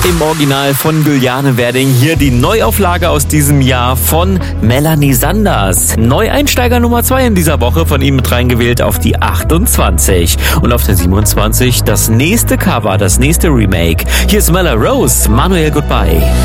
Im Original von Juliane Werding hier die Neuauflage aus diesem Jahr von Melanie Sanders. Neueinsteiger Nummer 2 in dieser Woche, von ihm mit reingewählt auf die 28. Und auf der 27 das nächste Cover, das nächste Remake. Hier ist Mella Rose, Manuel Goodbye.